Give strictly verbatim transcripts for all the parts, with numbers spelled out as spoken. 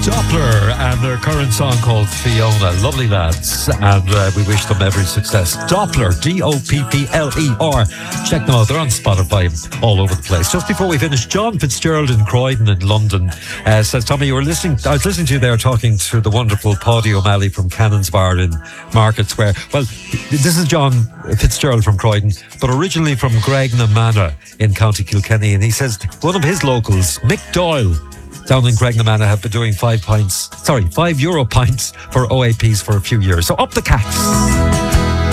Doppler and their current song called Fiona. Lovely lads, and uh, we wish them every success. Doppler, D O P P L E R. Check them out, they're on Spotify all over the place. Just before we finish, John Fitzgerald in Croydon in London uh, says, Tommy, you were listening, I was listening to you there talking to the wonderful Paddy O'Malley from Cannons Bar in Market Square. Well, this is John Fitzgerald from Croydon, but originally from Graignamanagh in County Kilkenny, and he says one of his locals, Mick Doyle, down in Graignamanagh, have been doing five pints, sorry, five euro pints for O A Ps for a few years. So up the cats.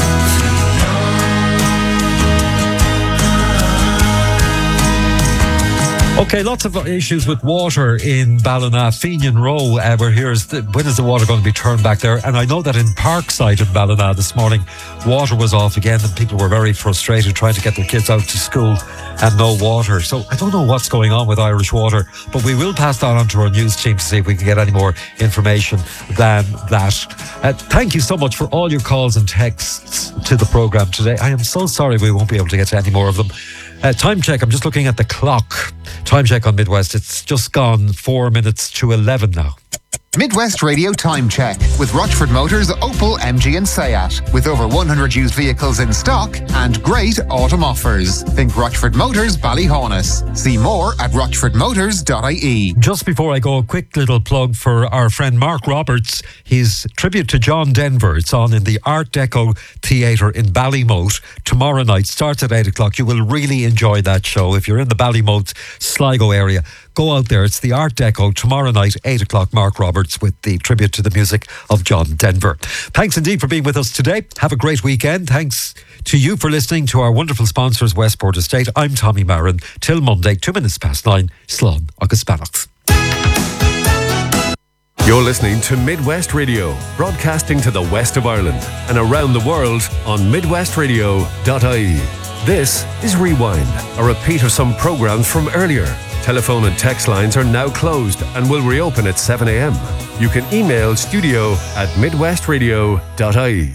Okay, lots of issues with water in Ballina, Fenian Row. Uh, we're here. Is the, when is the water going to be turned back there? And I know that in Parkside in Ballina this morning, water was off again and people were very frustrated trying to get their kids out to school and no water. So I don't know what's going on with Irish Water, but we will pass that on to our news team to see if we can get any more information than that. Uh, thank you so much for all your calls and texts to the programme today. I am so sorry we won't be able to get to any more of them. Uh, time check, I'm just looking at the clock. Time check on Midwest. It's just gone four minutes to eleven now. Midwest Radio Time Check with Rochford Motors, Opel, M G and Seat. With over one hundred used vehicles in stock and great autumn offers. Think Rochford Motors, Ballyhaunis. See more at rochford motors dot I E. Just before I go, a quick little plug for our friend Mark Roberts. His tribute to John Denver. It's on in the Art Deco Theatre in Ballymote tomorrow night. Starts at eight o'clock. You will really enjoy that show. If you're in the Ballymote, Sligo area, go out there. It's the Art Deco tomorrow night, eight o'clock. Mark Roberts with the tribute to the music of John Denver. Thanks indeed for being with us today. Have a great weekend. Thanks to you for listening to our wonderful sponsors, Westport Estate. I'm Tommy Marin. Till Monday, two minutes past nine. Slán agus Spanox. You're listening to Midwest Radio, broadcasting to the west of Ireland and around the world on midwest radio dot I E. This is Rewind, a repeat of some programmes from earlier. Telephone and text lines are now closed and will reopen at seven a.m. You can email studio at midwest radio dot I E.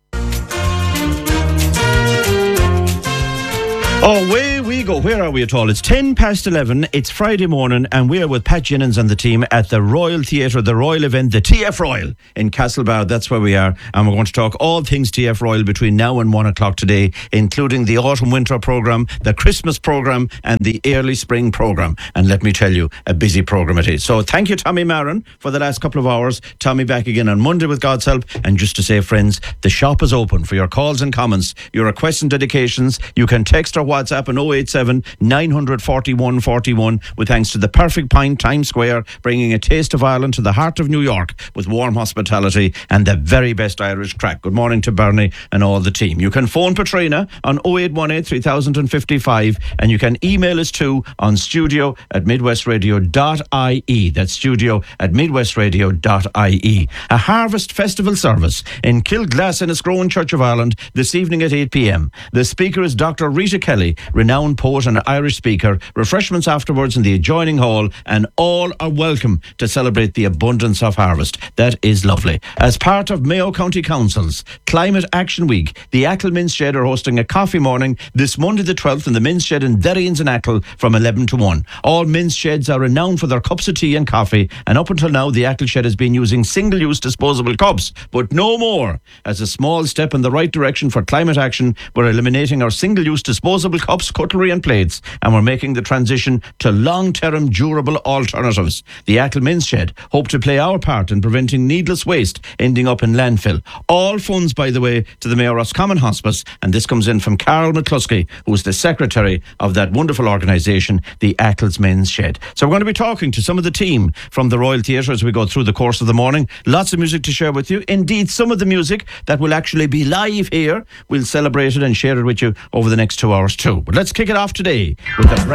Oh, away we go. Where are we at all? It's ten past eleven. It's Friday morning, and we're with Pat Jennings and the team at the Royal Theatre, the Royal event, the T F Royal in Castlebar. That's where we are. And we're going to talk all things T F Royal between now and one o'clock today, including the autumn-winter programme, the Christmas programme, and the early spring programme. And let me tell you, a busy programme it is. So thank you, Tommy Marin, for the last couple of hours. Tommy back again on Monday with God's help. And just to say, friends, the shop is open for your calls and comments, your requests and dedications. You can text or WhatsApp on oh eight seven, nine four one, four one with thanks to the Perfect Pint, Times Square, bringing a taste of Ireland to the heart of New York with warm hospitality and the very best Irish crack. Good morning to Bernie and all the team. You can phone Patrina on oh eight one eight, three thousand fifty-five, and you can email us too on studio at midwest radio dot I E. That's studio at midwest radio dot I E. A harvest festival service in Kilglass in Escrowan Church of Ireland this evening at eight p.m. The speaker is Doctor Rita Kelly, renowned poet and Irish speaker. Refreshments afterwards in the adjoining hall, and all are welcome to celebrate the abundance of harvest. That is lovely. As part of Mayo County Council's Climate Action Week, the Achill Mince Shed are hosting a coffee morning this Monday the twelfth in the Mince Shed in Derryns in Achill from eleven to one. All Mince Sheds are renowned for their cups of tea and coffee, and up until now the Achill Shed has been using single-use disposable cups, but no more. As a small step in the right direction for climate action, we're eliminating our single-use disposable cups, cutlery and plates, and we're making the transition to long-term durable alternatives. The Achill Mince Shed hope to play our part in preventing needless waste ending up in landfill. All funds, by the way, to the Mayo Roscommon Hospice, and this comes in from Carol McCluskey, who is the secretary of that wonderful organisation, the Achill Mince Shed. So we're going to be talking to some of the team from the Royal Theatre as we go through the course of the morning. Lots of music to share with you. Indeed, some of the music that will actually be live here, we'll celebrate it and share it with you over the next two hours too. But let's kick it off today with a